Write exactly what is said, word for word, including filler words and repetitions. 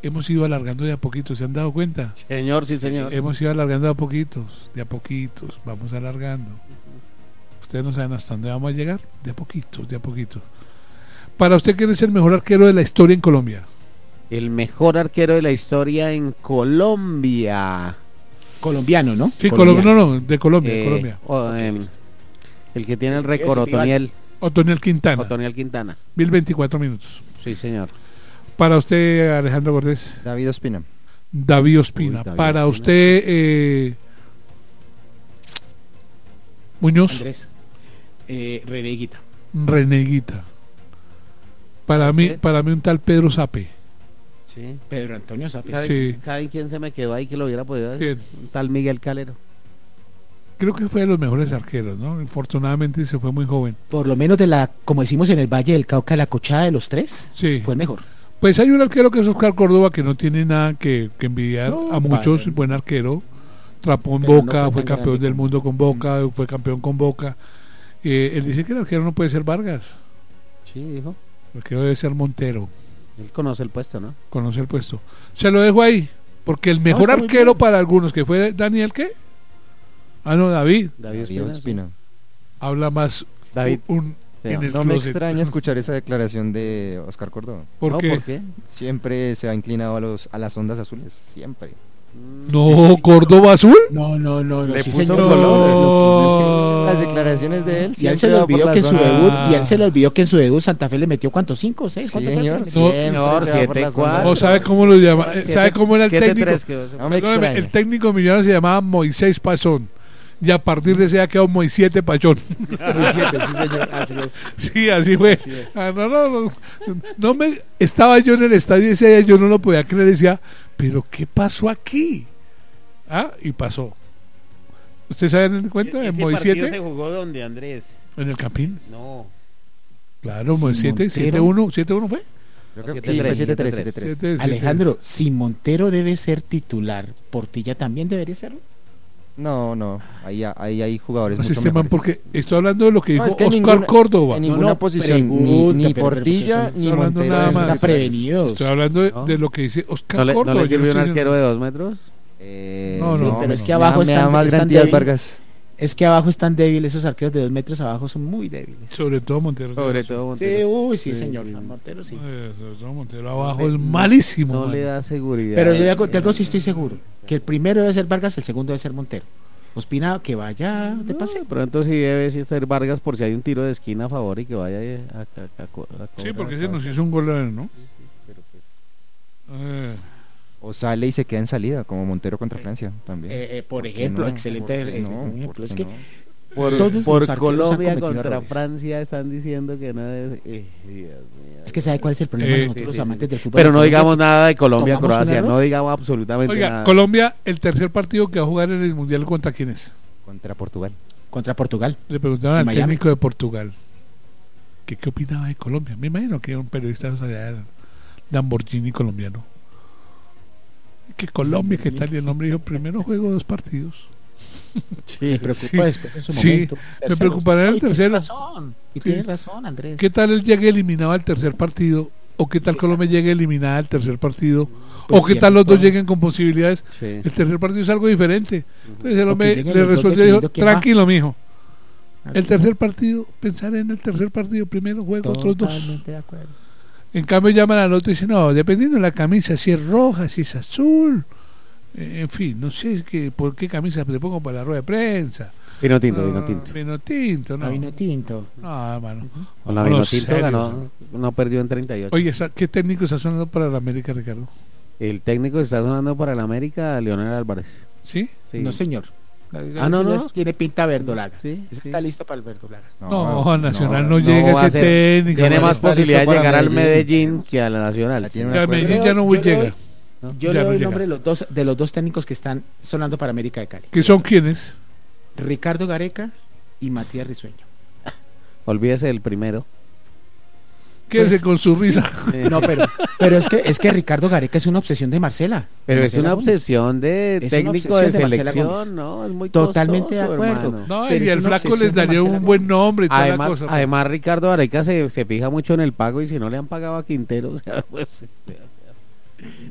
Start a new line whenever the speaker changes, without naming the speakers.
hemos ido alargando de a poquitos, ¿se han dado cuenta?
Señor, sí, señor.
Hemos ido alargando de a poquitos, de a poquitos, vamos alargando. Ustedes no saben hasta dónde vamos a llegar, de a poquitos, de a poquitos. Para usted, ¿quién es el mejor arquero de la historia en Colombia?
El mejor arquero de la historia en Colombia.
Colombiano, ¿no?
Sí,
Colombiano.
Colombia, no, no, de Colombia,
Eh,
Colombia.
o, em, el que tiene el récord, Otoniel.
Otoniel Quintana,
Otoniel Quintana.
mil veinticuatro minutos.
Sí, señor.
Para usted, Alejandro Cortés.
David Ospina.
David Ospina.
Uy, David
Para
Ospina.
usted, eh, Muñoz.
Andrés. Eh, Reneguita.
Reneguita. Para mí,
¿Usted?
para mí un tal Pedro Sape.
Sí.
Pedro Antonio Sápez.
¿Sabe,
Sí.
¿Saben quién se me quedó ahí que lo hubiera podido decir?
¿Quién?
Un tal Miguel Calero.
Creo que fue de los mejores arqueros, ¿no? Infortunadamente se fue muy joven.
Por lo menos de la, como decimos en el Valle del Cauca, la cochada de los tres,
Sí.
fue el mejor.
Pues hay un arquero que es Oscar Córdoba que no tiene nada que, que envidiar
No,
a muchos,
padre.
buen arquero. Trapó en
Pero no
Boca,
fue
fue
tan
campeón
grande
del
como-
mundo con Boca, fue campeón con Boca. Eh, él dice que el arquero no puede ser Vargas,
Sí, dijo.
el arquero debe ser Montero,
Él conoce el puesto, ¿no?
conoce el puesto. Se lo dejo ahí, porque el mejor
está muy
arquero
bien.
para algunos, que fue Daniel, ¿qué? Ah, no, David,
David
David
Ospina.
Ospina.
habla más
David.
un,
Sí,
en el
No me
closet.
extraña escuchar esa declaración de Oscar Córdoba.
¿Por
No,
qué?
¿por qué?
Siempre se ha inclinado a los a las ondas azules, siempre.
No, Córdoba Azul.
No, no, no, no.
Le
sí,
puso
señor.
color.
No.
Las declaraciones de él
Y a él
siempre
se le
va por
olvidó
la
que en su
zona.
debut, y a él se le olvidó que en su debut Santa Fe le metió ¿cuántos? ¿Cinco o seis?
Sí,
¿Cuántos fue?
señor,
No,
siempre
señor,
se va por
siete,
la zona.
cuatro.
¿O sabe cómo lo llama? Eh, ¿Sabe cómo era el
siete,
técnico?
tres quedó eso.
No me
Perdóneme,
extraña.
el técnico millonario se llamaba Moisés Pazón. Y a partir de ese ya quedó Moisés Pachón.
Muy siete, sí, señor. Así es.
Sí, así fue.
Así es.
Ah, no, no, no, no me estaba yo en el estadio ese día, yo no lo podía creer, decía, pero ¿qué pasó aquí? Ah, y pasó. ¿Usted sabe en el cuento de
¿Ese
Moisés
partido se
siete?
jugó donde, Andrés?
En el Campín.
No.
Claro,
Sin
Moisés siete,
Montero.
siete uno, siete uno fue.
Creo que
siete
sí, fue
tres,
siete tres,
siete
siete tres.
Siete, siete.
Alejandro, si Montero debe ser titular, ¿Portilla también debería serlo?
No, no, ahí, ahí hay jugadores
No sé
mucho
este man,
mejores.
porque estoy hablando de lo que
No,
dijo
es que en
Oscar
ninguna-
Córdoba.
En
No,
ninguna
no,
posición, ni,
pregunta,
ni
pero- pero
Portilla
pues
ni
estoy hablando
Montero.
nada
deben
más.
ser
Está
titulares.
prevenidos.
Estoy hablando de,
¿No?
de lo que dice Oscar
¿No le,
Córdoba.
no le
yo
sirvió un
estoy
arquero de dos metros?
Eh,
No,
Sí,
no,
pero es
no.
que abajo
me da, me da
están,
más
están
garantía
débiles.
Vargas.
Es que abajo están débiles, esos arqueros de dos metros abajo son muy débiles.
Sobre todo Montero.
Sobre todo Montero.
Sí, uy, sí,
Sí,
señor.
sí.
Montero sí.
Eh, sobre todo Montero abajo
No
es
le-
malísimo.
No
mano.
le da seguridad.
Pero yo de algo sí estoy seguro, que el primero debe ser Vargas, el segundo debe ser Montero. Ospina que vaya de
No,
pase.
de pronto sí debe ser Vargas por si hay un tiro de esquina a favor y que vaya a, a, a, a co- a
Sí,
cobrar,
porque
a
ese nos
cobrar.
hizo un gol, ¿no?
Pero pues,
Eh,
O sale y se queda en salida, como Montero contra Francia también.
Eh, eh, por
¿Por qué
ejemplo,
no?
excelente
¿Por qué
eh,
no?
ejemplo.
¿Por
Es
qué
que
no?
por,
todos los
por
arqueros han
Colombia
cometido
contra
errores.
Francia están diciendo que no debe. Eh, Dios mío.
Es que ¿sabe cuál es el problema
Eh,
de nosotros
sí,
los
sí,
amantes
sí.
del fútbol?
Pero
de
no
Colombia?
digamos nada de Colombia,
¿Tomamos un
Croacia,
error?
no digamos absolutamente
Oiga,
nada.
Colombia, el tercer partido que va a jugar en el Mundial, ¿contra quién es?
Contra Portugal.
Contra Portugal.
Le preguntaron al
Miami.
técnico de Portugal que qué opinaba de Colombia. Me imagino que era un periodista de allá, Lamborghini colombiano. Que Colombia, ¿qué tal? Y el hombre dijo, primero juego dos partidos.
Me preocupa
Sí,
después en su
sí,
momento.
me
Terceros.
preocupará el
Y tiene
tercero.
razón, y
Sí.
tiene razón, Andrés.
¿Qué tal él llegue eliminado al tercer partido? ¿O qué tal Colombia llegue eliminada al tercer partido?
Pues
¿O qué
pierde
tal los dos
todo.
lleguen con posibilidades?
Sí.
El tercer partido es algo diferente. Entonces el
O
hombre
que lleguen
le
los dos
respondió y dijo,
definiendo quién va.
tranquilo, mijo.
Así
El
es.
tercer partido, pensar en el tercer partido, primero juego otros dos.
Totalmente de acuerdo.
En cambio llaman a la nota y dicen, no, dependiendo de la camisa, si es roja, si es azul, eh, en fin, no sé es que, por qué camisa te pongo para la rueda de prensa.
Vino tinto,
No,
vino tinto.
Vino tinto, no.
No. Vino tinto.
No, hermano.
Con la
No,
vino
serio,
tinto ganó, no perdió en treinta y ocho.
Oye, ¿sa- ¿qué técnico está sonando para la América, Ricardo?
El técnico que está sonando para el América, Leonel Álvarez.
¿Sí?
Sí.
No, señor.
Ah, no,
Ese
no.
es- Tiene pinta verdolaga.
Sí,
Ese
sí.
está listo para el verdolaga.
No, Nacional no,
no
llega
va a
ese
ser-
técnico.
Tiene
hermano.
más
está
posibilidad de
listo para
llegar al
Medellín.
Medellín que a la Nacional.
La tiene
Ya
de acuerdo.
Medellín
Yo
ya no
le doy-
llega.
Yo
Ya
le
no
doy el
llega.
nombre de los, dos, de los dos técnicos que están sonando para América de Cali.
¿Qué son quiénes?
Ricardo Gareca y Matías Risueño.
Olvídese del primero.
Quédese
Pues,
con su risa.
Eh,
No, pero, pero es que es que Ricardo Gareca es una obsesión de Marcela.
Pero
de
es
Marcela
una
Gómez.
obsesión de
Es una
técnico de
obsesión de Marcela
selección,
Gómez.
¿no? Es muy
Totalmente de
costoso,
acuerdo.
hermano.
No,
Pero
y
es
el
una
flaco
obsesión
les
de
daría
Marcela
un buen
Gómez.
nombre y toda la
Además,
cosa. pero-
además Ricardo Areca se, se fija mucho en el pago y si no le han pagado a Quintero, o sea, pues